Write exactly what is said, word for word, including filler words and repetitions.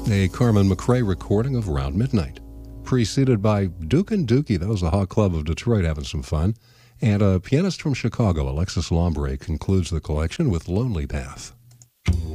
a Carmen McRae recording of Round Midnight, preceded by Duke and Dookie, that was the Hot Club of Detroit having some fun, and a pianist from Chicago, Alexis Lombre, concludes the collection with Lonely Path.